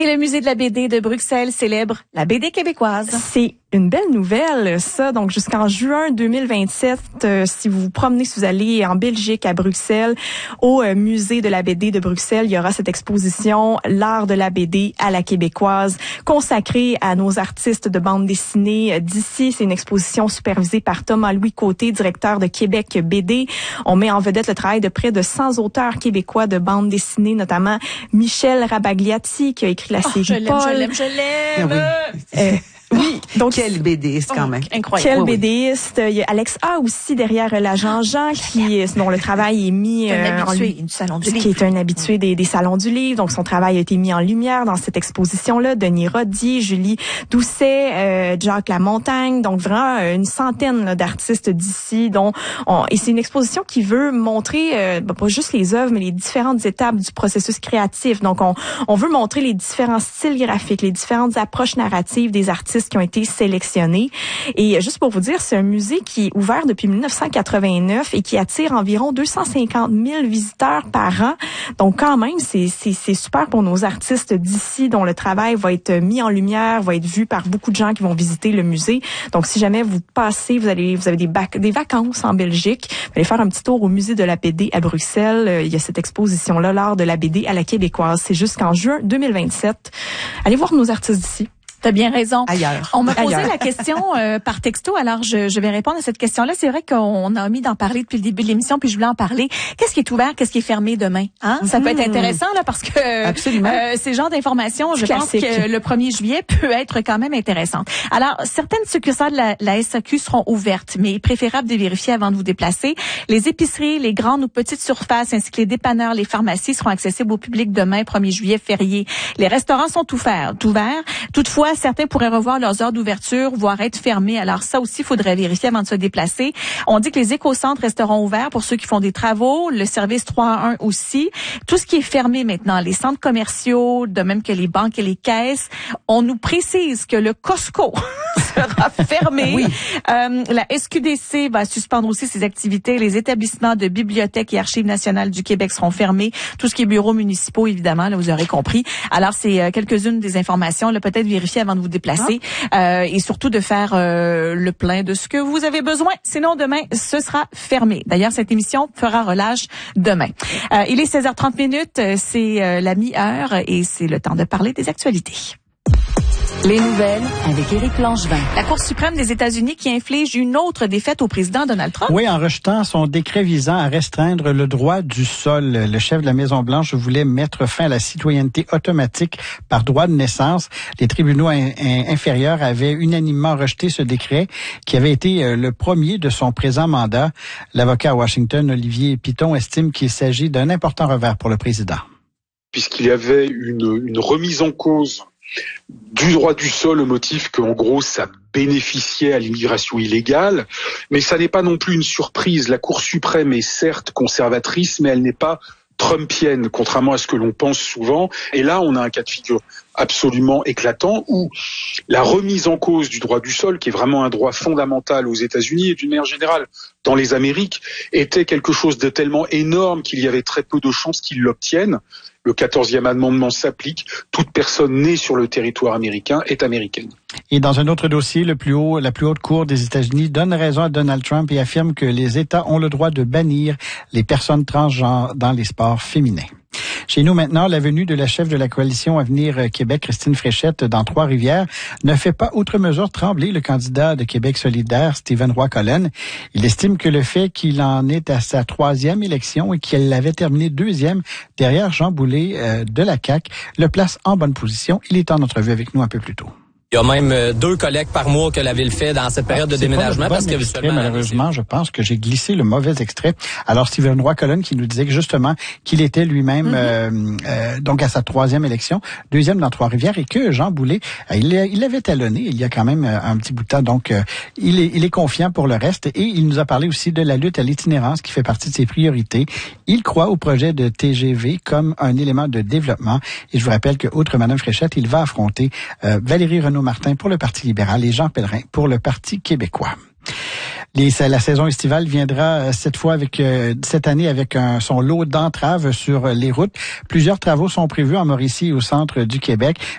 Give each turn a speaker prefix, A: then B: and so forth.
A: Et le musée de la BD de Bruxelles célèbre la BD québécoise.
B: C'est une belle nouvelle, ça. Donc, jusqu'en juin 2027, si vous vous promenez, si vous allez en Belgique, à Bruxelles, au musée de la BD de Bruxelles, il y aura cette exposition « L'art de la BD à la québécoise » consacrée à nos artistes de bande dessinée d'ici. C'est une exposition supervisée par Thomas-Louis Côté, directeur de Québec BD. On met en vedette le travail de près de 100 auteurs québécois de bande dessinée, notamment Michel Rabagliati, qui a écrit la série Paul.
A: Je l'aime.
B: Oui, donc
C: quel BDiste quand même.
A: Incroyable.
B: Quel BDiste. Il y a Alex A aussi derrière la Jean-Jean dont le travail est mis
A: du salon du livre.
B: Qui est un habitué des salons du livre. Donc son travail a été mis en lumière dans cette exposition-là. Denis Rodier, Julie Doucet, Jacques Lamontagne. Donc vraiment une centaine là, d'artistes d'ici. Et c'est une exposition qui veut montrer pas juste les œuvres, mais les différentes étapes du processus créatif. Donc on veut montrer les différents styles graphiques, les différentes approches narratives des artistes qui ont été sélectionnés. Et juste pour vous dire, c'est un musée qui est ouvert depuis 1989 et qui attire environ 250 000 visiteurs par an. Donc quand même, c'est super pour nos artistes d'ici dont le travail va être mis en lumière, va être vu par beaucoup de gens qui vont visiter le musée. Donc si jamais vous passez, vous avez des vacances en Belgique, vous allez faire un petit tour au musée de la BD à Bruxelles. Il y a cette exposition-là, l'art de la BD à la québécoise. C'est jusqu'en juin 2027. Allez voir nos artistes d'ici.
A: T'as bien raison.
C: Ailleurs.
A: On m'a posé la question par texto, alors je vais répondre à cette question-là. C'est vrai qu'on a omis d'en parler depuis le début de l'émission, puis je voulais en parler. Qu'est-ce qui est ouvert, qu'est-ce qui est fermé demain? Ça peut être intéressant là parce que ces genres d'informations, je pense que le 1er juillet peut être quand même intéressante. Alors, certaines succursales de la SAQ seront ouvertes, mais il est préférable de vérifier avant de vous déplacer. Les épiceries, les grandes ou petites surfaces, ainsi que les dépanneurs, les pharmacies seront accessibles au public demain, 1er juillet, férié. Les restaurants sont ouverts. Toutefois, certains pourraient revoir leurs heures d'ouverture, voire être fermés. Alors ça aussi, il faudrait vérifier avant de se déplacer. On dit que les éco-centres resteront ouverts pour ceux qui font des travaux, le service 3 à 1 aussi. Tout ce qui est fermé maintenant, les centres commerciaux, de même que les banques et les caisses, on nous précise que le Costco sera fermé.
C: Oui.
A: La SQDC va suspendre aussi ses activités. Les établissements de bibliothèques et archives nationales du Québec seront fermés. Tout ce qui est bureaux municipaux, évidemment, là, vous aurez compris. Alors, c'est quelques-unes des informations. Là, peut-être vérifier avant de vous déplacer et surtout de faire le plein de ce que vous avez besoin. Sinon, demain, ce sera fermé. D'ailleurs, cette émission fera relâche demain. Il est 16h30, c'est la mi-heure et c'est le temps de parler des actualités.
D: Les nouvelles avec Éric Langevin.
A: La Cour suprême des États-Unis qui inflige une autre défaite au président Donald Trump.
E: Oui, en rejetant son décret visant à restreindre le droit du sol. Le chef de la Maison-Blanche voulait mettre fin à la citoyenneté automatique par droit de naissance. Les tribunaux inférieurs avaient unanimement rejeté ce décret qui avait été le premier de son présent mandat. L'avocat à Washington, Olivier Piton, estime qu'il s'agit d'un important revers pour le président.
F: Puisqu'il y avait une remise en cause du droit du sol au motif qu'en gros ça bénéficiait à l'immigration illégale, mais ça n'est pas non plus une surprise. La Cour suprême est certes conservatrice, mais elle n'est pas trumpienne, contrairement à ce que l'on pense souvent. Et là, on a un cas de figure absolument éclatant où la remise en cause du droit du sol, qui est vraiment un droit fondamental aux États-Unis et d'une manière générale dans les Amériques, était quelque chose de tellement énorme qu'il y avait très peu de chances qu'ils l'obtiennent. Le 14e amendement s'applique. Toute personne née sur le territoire américain est américaine.
E: Et dans un autre dossier, la plus haute cour des États-Unis donne raison à Donald Trump et affirme que les États ont le droit de bannir les personnes transgenres dans les sports féminins. Chez nous maintenant, la venue de la chef de la coalition Avenir Québec, Christine Fréchette, dans Trois-Rivières, ne fait pas outre mesure trembler le candidat de Québec solidaire, Stephen Roy-Cullen. Il estime que le fait qu'il en est à sa 3e élection et qu'il avait terminé 2e derrière Jean Boulet de la CAQ le place en bonne position. Il est en entrevue avec nous un peu plus tôt.
G: Il y a même 2 collectes par mois que la Ville fait dans cette période de déménagement.
E: Parce que extrait, malheureusement, je pense que j'ai glissé le mauvais extrait. Alors, Stephen Roy-Cullen qui nous disait que justement qu'il était lui-même donc à sa 3e élection, 2e dans Trois-Rivières, et que Jean Boulet, il l'avait talonné il y a quand même un petit bout de temps. Donc, il est confiant pour le reste. Et il nous a parlé aussi de la lutte à l'itinérance qui fait partie de ses priorités. Il croit au projet de TGV comme un élément de développement. Et je vous rappelle que, outre Mme Fréchette, il va affronter Valérie Renaud-Martin pour le Parti libéral et Jean Pellerin pour le Parti québécois. La saison estivale viendra cette année avec son lot d'entraves sur les routes. Plusieurs travaux sont prévus en Mauricie et au centre du Québec,